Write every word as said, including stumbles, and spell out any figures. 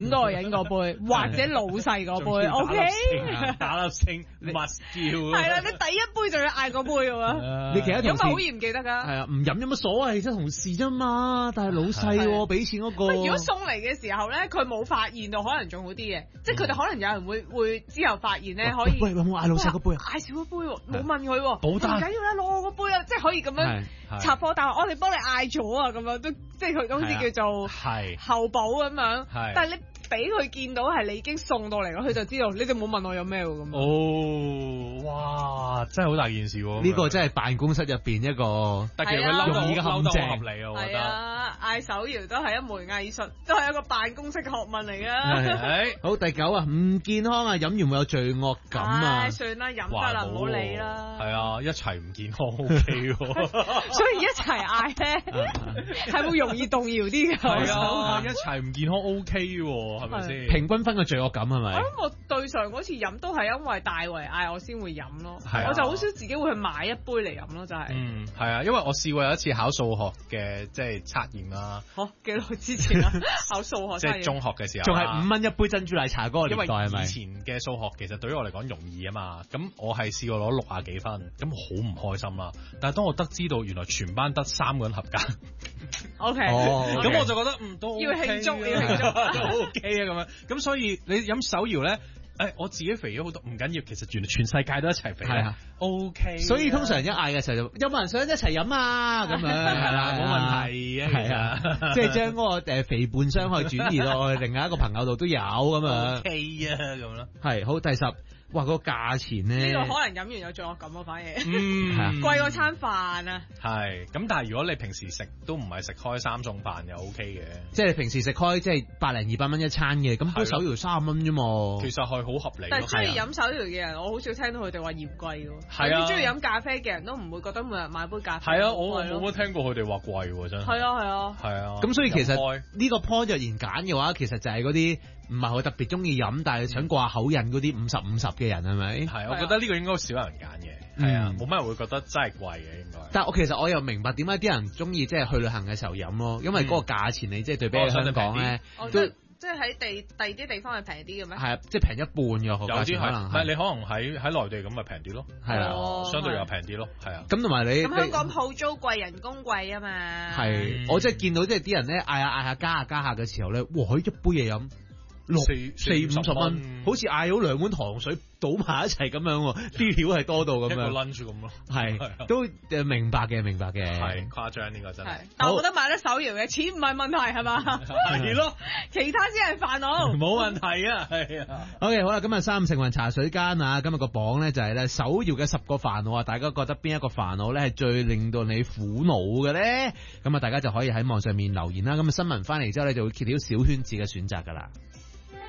嗰個人個杯，或者老細個杯，OK？ 打粒星 must 叫。 係啦，你第一杯就要嗌個杯喎。 你其他同事咁咪好易唔記得㗎？ 係啊，唔飲有乜所謂？即係同事啫嘛，但係老細俾錢嗰個。 如果送嚟嘅時候咧，佢冇發現到，可能仲好啲嘅，即係佢哋可能有人會會之後發現咧，可以喂，有冇嗌老細個杯啊？ 嗌少個杯喎，冇問佢喎， 保單唔緊要啦，攞我個杯啊，即係可以咁樣插貨，但係我哋幫你嗌咗啊，咁樣都即係佢好似叫做後補咁樣，但係你俾佢見到係你已經送到嚟咯，佢就知道你哋冇問我有咩喎咁。 哦，哇，真係好大件事喎！ 呢個真係辦公室入邊一個特別會嬲到容易嘅陷阱， 合理啊！我覺得。 係啊，嗌手搖都係一門藝術，都係一個辦公室嘅學問嚟㗎。 係好，第九啊，唔健康啊，飲完會有罪惡感啊。 唉，算啦，飲得啦，唔好理啦。 係啊，一齊唔健康 OK 喎。 所以一齊嗌咧，係會容易動搖啲㗎。 係啊，一齊唔健康 OK 喎，係咪先？ 平均分個罪惡感係咪？ 我諗我對上嗰次飲都係因為大圍嗌我先會飲咯， 係啊， 我就好少自己會去買一杯嚟飲咯，就係。 嗯，係啊，因為我試過有一次考數學嘅即係測驗啦。 好幾耐之前啊，考數學即係中學嘅時候， 仲係五蚊一杯珍珠奶茶嗰個年代係咪？ 因為以前嘅數學其實對於我嚟講容易啊嘛，咁我係試過攞六啊幾分，咁好唔開心啦。但係當我得知到原來全班得三個人合格 ，OK， 咁我就覺得嗯都 OK 要慶祝，要慶祝都 OK 啊咁樣。咁所以你飲手搖咧？誒，我自己肥咗好多，唔緊要，其實原來全世界都一齊肥，係啊 ，OK。所以通常一嗌嘅時候就有冇人想一齊飲啊？咁樣係啦， 冇問題啊， 係啊，即係將嗰個誒肥胖傷去轉移到另外一個朋友度都有咁樣 ，OK 啊咁咯。 係好，第十。哇！個價錢咧， 呢個可能飲完有罪惡感啊，反而嗯貴過餐飯啊。 係咁，但係如果你平時食都唔係食開三餸飯又 OK 嘅， 即係你平時食開即係百零二百蚊一餐嘅，咁杯手搖三蚊啫嘛。 其實係好合理。 但係中意飲手搖嘅人，我好少聽到佢哋話嫌貴嘅。 係啊， 中意飲咖啡嘅人都唔會覺得每日買杯咖啡。 係啊，我冇乜聽過佢哋話貴喎，真係。 係啊係啊。 係啊。 咁所以其實呢個 point 若然揀嘅話，其實就係嗰啲唔係好特別中意飲，但係想掛口印嗰啲五十五十嘅人係咪？ 係，我覺得呢個應該少人揀嘅，係啊，冇乜人會覺得真係貴嘅應該。 但係我其實我又明白點解啲人中意即係去旅行嘅時候飲咯，因為嗰個價錢你即係對比起香港咧， 都即係喺地第二啲地方係平啲嘅咩？ 係啊，即係平一半嘅，有啲可能，唔係你可能喺喺內地咁咪平啲咯，係啊，相對又平啲咯，係啊。 咁同埋你咁香港鋪租貴，人工貴啊嘛。 係，我即係見到即係啲人咧嗌下嗌下加下加下嘅時候咧，哇！一杯嘢飲六四五十蚊，好似嗌咗兩碗糖水倒埋一齊咁樣，啲料係多到咁樣，一個 lunch 咁咯， 係都誒明白嘅，明白嘅， 係誇張呢個真係。 但我覺得買得手搖嘅錢唔係問題係嘛？ 係咯， 其他先係煩惱。 冇問題啊，係啊。 OK，好啦，今日三五成雲茶水間啊，今日個榜咧就係咧手搖嘅十個煩惱啊，大家覺得邊一個煩惱咧係最令到你苦惱嘅咧？咁啊，大家就可以喺網上面留言啦。咁啊，新聞翻嚟之後咧就會揭曉小圈子嘅選擇噶啦。